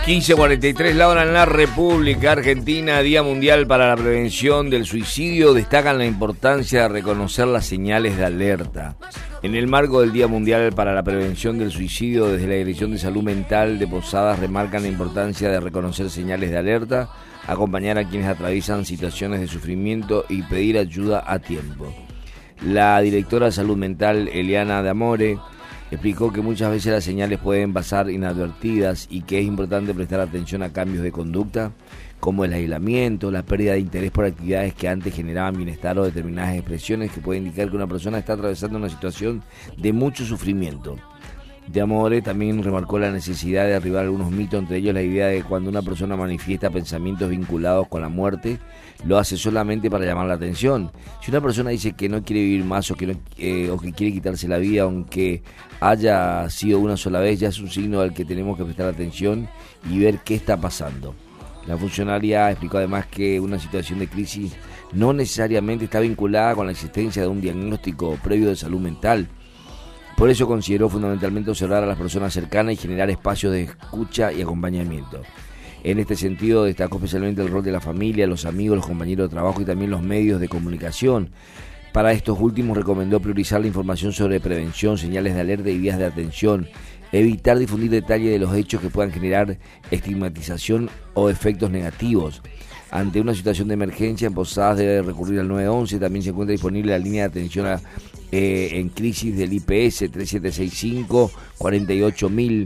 15:43 la hora en la República Argentina, Día Mundial para la Prevención del Suicidio. Destacan la importancia de reconocer las señales de alerta. En el marco del Día Mundial para la Prevención del Suicidio, desde la Dirección de Salud Mental de Posadas remarcan la importancia de reconocer señales de alerta, acompañar a quienes atraviesan situaciones de sufrimiento y pedir ayuda a tiempo. La directora de Salud Mental, Eliana D'Amore, explicó que muchas veces las señales pueden pasar inadvertidas y que es importante prestar atención a cambios de conducta, como el aislamiento, la pérdida de interés por actividades que antes generaban bienestar o determinadas expresiones que pueden indicar que una persona está atravesando una situación de mucho sufrimiento. D'Amore también remarcó la necesidad de derribar algunos mitos, entre ellos la idea de que cuando una persona manifiesta pensamientos vinculados con la muerte, lo hace solamente para llamar la atención. Si una persona dice que no quiere vivir más o que quiere quitarse la vida, aunque haya sido una sola vez, ya es un signo al que tenemos que prestar atención y ver qué está pasando. La funcionaria explicó además que una situación de crisis no necesariamente está vinculada con la existencia de un diagnóstico previo de salud mental. Por eso consideró fundamentalmente observar a las personas cercanas y generar espacios de escucha y acompañamiento. En este sentido destacó especialmente el rol de la familia, los amigos, los compañeros de trabajo y también los medios de comunicación. Para estos últimos recomendó priorizar la información sobre prevención, señales de alerta y vías de atención, evitar difundir detalles de los hechos que puedan generar estigmatización o efectos negativos. Ante una situación de emergencia en Posadas debe recurrir al 911, también se encuentra disponible la línea de atención en crisis del IPS 3765 48000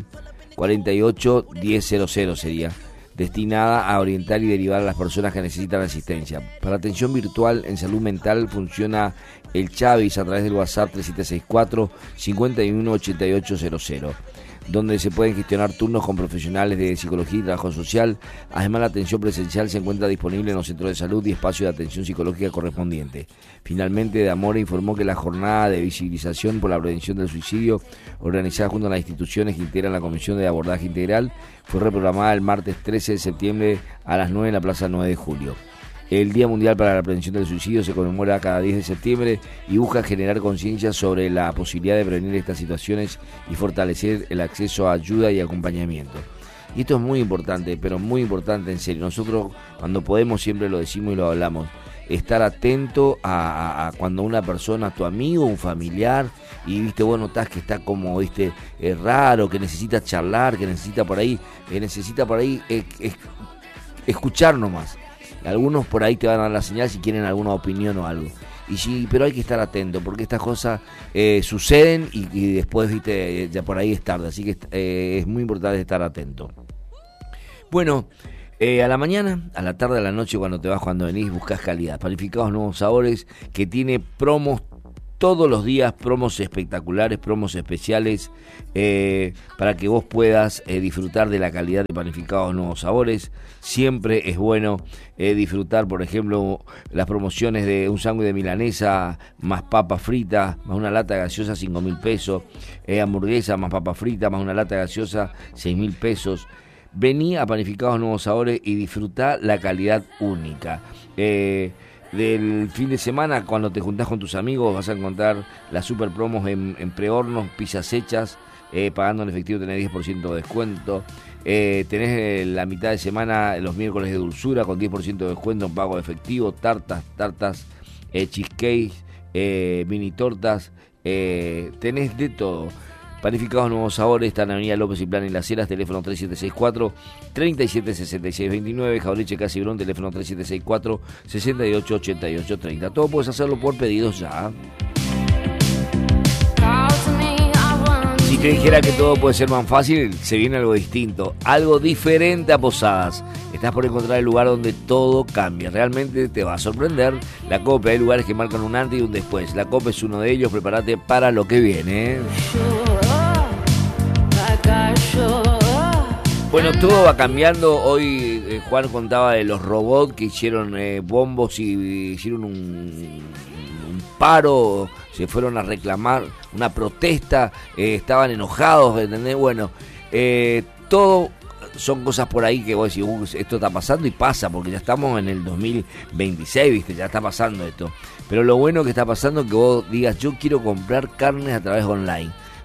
481000 sería, destinada a orientar y derivar a las personas que necesitan asistencia. Para atención virtual en salud mental funciona el Chavis a través del WhatsApp 3764 518800, donde se pueden gestionar turnos con profesionales de psicología y trabajo social. Además, la atención presencial se encuentra disponible en los centros de salud y espacios de atención psicológica correspondiente. Finalmente, D'Amore informó que la jornada de visibilización por la prevención del suicidio, organizada junto a las instituciones que integran la Comisión de Abordaje Integral, fue reprogramada el martes 13 de septiembre a las 9 en la Plaza 9 de Julio. El Día Mundial para la Prevención del Suicidio se conmemora cada 10 de septiembre y busca generar conciencia sobre la posibilidad de prevenir estas situaciones y fortalecer el acceso a ayuda y acompañamiento. Y esto es muy importante, pero muy importante en serio. Nosotros cuando podemos siempre lo decimos y lo hablamos. Estar atento a cuando una persona, tu amigo, un familiar, y vos notás que está como, raro, que necesita charlar, que necesita por ahí escuchar nomás. Algunos por ahí te van a dar la señal si quieren alguna opinión o algo. Pero hay que estar atento porque estas cosas suceden y después ya por ahí es tarde. Así que es muy importante estar atento. Bueno, a la mañana, a la tarde, a la noche, cuando te vas, cuando venís, buscas calidad. Panificados Nuevos Sabores, que tiene promos todos los días, promos espectaculares, promos especiales, para que vos puedas disfrutar de la calidad de Panificados Nuevos Sabores. Siempre es bueno disfrutar, por ejemplo, las promociones de un sándwich de milanesa más papa frita, más una lata gaseosa, 5.000 pesos, hamburguesa más papa frita, más una lata gaseosa, 6.000 pesos. Vení a Panificados Nuevos Sabores y disfrutá la calidad única. Del fin de semana, cuando te juntás con tus amigos, vas a encontrar las super promos en prehornos, pizzas hechas, pagando en efectivo tenés 10% de descuento. Tenés la mitad de semana los miércoles de dulzura con 10% de descuento en pago de efectivo, tartas, cheesecake, mini tortas, tenés de todo. Panificados Nuevos Sabores, está en Avenida López y Plan y Las Heras, teléfono 3764-376629, Jaureche Casibrón, teléfono 3764-688830. Todo puedes hacerlo por pedidos ya. Si te dijera que todo puede ser más fácil, se viene algo distinto, algo diferente a Posadas. Estás por encontrar el lugar donde todo cambia. Realmente te va a sorprender. La COPE, hay lugares que marcan un antes y un después. La COPE es uno de ellos. Prepárate para lo que viene. Bueno, todo va cambiando. Hoy Juan contaba de los robots que hicieron bombos y hicieron un paro, se fueron a reclamar, una protesta, estaban enojados, ¿entendés? Bueno, todo son cosas por ahí que vos decís, esto está pasando y pasa, porque ya estamos en el 2026, ¿viste? Ya está pasando esto. Pero lo bueno que está pasando es que vos digas, yo quiero comprar carnes a través online.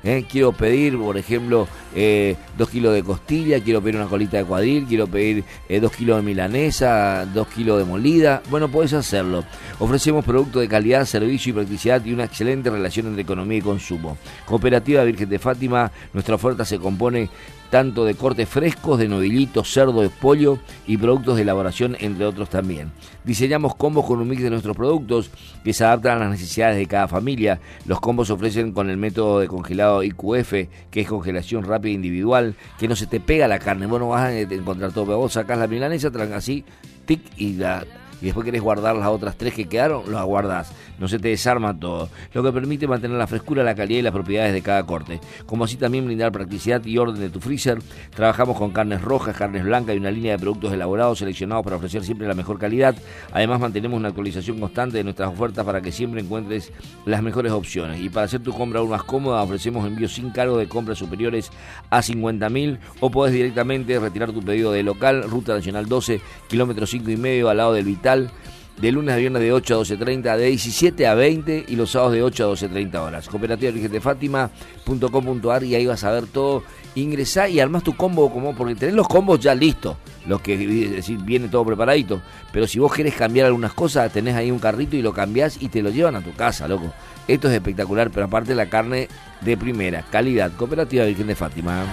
Quiero pedir, por ejemplo, 2 kilos de costilla, quiero pedir una colita de cuadril, quiero pedir 2 kilos de milanesa, 2 kilos de molida. Bueno, podés hacerlo. Ofrecemos productos de calidad, servicio y practicidad y una excelente relación entre economía y consumo. Cooperativa Virgen de Fátima, nuestra oferta se compone tanto de cortes frescos, de novillito, cerdo, de pollo y productos de elaboración, entre otros también. Diseñamos combos con un mix de nuestros productos que se adaptan a las necesidades de cada familia. Los combos se ofrecen con el método de congelado IQF, que es congelación rápida individual, que no se te pega la carne. Vos no vas a encontrar todo, pero vos sacás la milanesa, así, tic, y después querés guardar las otras 3 que quedaron, las guardás. No se te desarma todo, lo que permite mantener la frescura, la calidad y las propiedades de cada corte. Como así también brindar practicidad y orden de tu freezer. Trabajamos con carnes rojas, carnes blancas y una línea de productos elaborados, seleccionados para ofrecer siempre la mejor calidad. Además mantenemos una actualización constante de nuestras ofertas para que siempre encuentres las mejores opciones. Y para hacer tu compra aún más cómoda, ofrecemos envíos sin cargo de compras superiores a 50.000, o podés directamente retirar tu pedido de local, Ruta Nacional 12, kilómetro 5,5, al lado del Vital, de lunes a viernes de 8 a 12:30, de 17 a 20 y los sábados de 8 a 12:30 horas. Cooperativa Virgen de Fátima.com.ar, y ahí vas a ver todo. Ingresá y armás tu combo, porque tenés los combos ya listos, los que es decir, viene todo preparadito. Pero si vos querés cambiar algunas cosas, tenés ahí un carrito y lo cambiás y te lo llevan a tu casa, loco. Esto es espectacular, pero aparte la carne de primera calidad. Cooperativa Virgen de Fátima.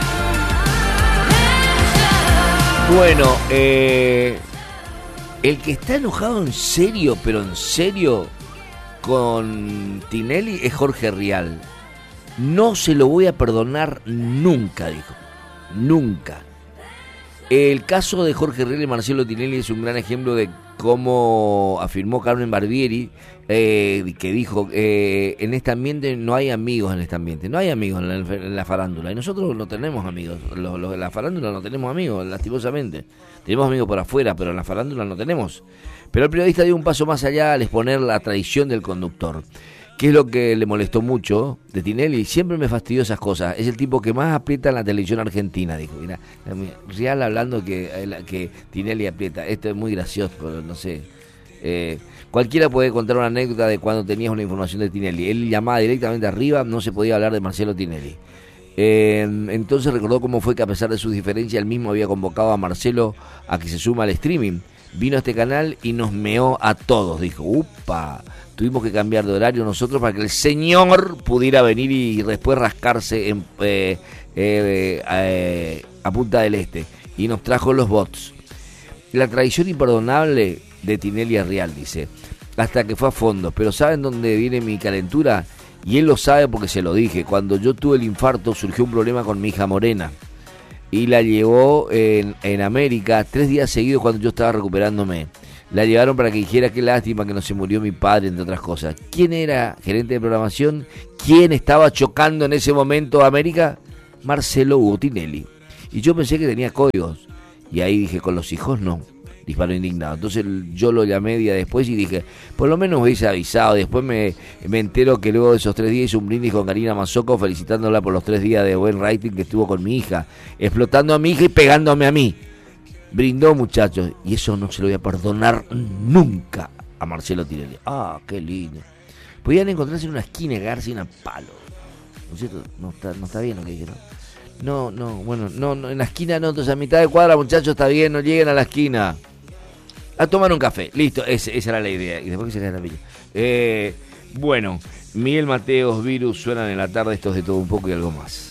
Bueno, el que está enojado en serio, pero en serio, con Tinelli es Jorge Rial. No se lo voy a perdonar nunca, dijo. Nunca. El caso de Jorge Rial y Marcelo Tinelli es un gran ejemplo de cómo afirmó Carmen Barbieri, que dijo, en este ambiente no hay amigos, en este ambiente. No hay amigos en la farándula. Y nosotros no tenemos amigos. Los de la farándula no tenemos amigos, lastimosamente. Tenemos amigos por afuera, pero en la farándula no tenemos. Pero el periodista dio un paso más allá al exponer la traición del conductor. ¿Qué es lo que le molestó mucho de Tinelli? Siempre me fastidió esas cosas. Es el tipo que más aprieta en la televisión argentina, dijo. Mira, Rial hablando que Tinelli aprieta. Esto es muy gracioso, pero no sé. Cualquiera puede contar una anécdota de cuando tenías una información de Tinelli. Él llamaba directamente arriba, no se podía hablar de Marcelo Tinelli. Entonces recordó cómo fue que, a pesar de sus diferencias, él mismo había convocado a Marcelo a que se suma al streaming. Vino a este canal y nos meó a todos, dijo. ¡Upa! Tuvimos que cambiar de horario nosotros para que el señor pudiera venir y después rascarse a Punta del Este. Y nos trajo los bots. La traición imperdonable de Tinelli a Rial, dice. Hasta que fue a fondo. Pero ¿saben dónde viene mi calentura? Y él lo sabe porque se lo dije. Cuando yo tuve el infarto surgió un problema con mi hija Morena. Y la llevó en América 3 días seguidos cuando yo estaba recuperándome. La llevaron para que dijera qué lástima que no se murió mi padre, entre otras cosas. ¿Quién era gerente de programación? ¿Quién estaba chocando en ese momento a América? Marcelo Hugo Tinelli. Y yo pensé que tenía códigos. Y ahí dije, con los hijos no. Disparó indignado. Entonces yo lo llamé día después y dije, por lo menos me hubiese avisado. Después me entero que luego de esos 3 días hizo un brindis con Karina Mazzocco, felicitándola por los 3 días de buen rating que estuvo con mi hija, explotando a mi hija y pegándome a mí. Brindó, muchachos, y eso no se lo voy a perdonar nunca a Marcelo Tinelli. Ah, qué lindo. Podían encontrarse en una esquina y cagarse una palo. ¿No es cierto? No está bien lo que dijeron. No, bueno, no, en la esquina no, entonces a mitad de cuadra, muchachos, está bien, no lleguen a la esquina. A tomar un café, listo, esa era la idea. Y después que se cae la pilla. Bueno, Miguel Mateos, Virus, suenan en la tarde, estos de todo un poco y algo más.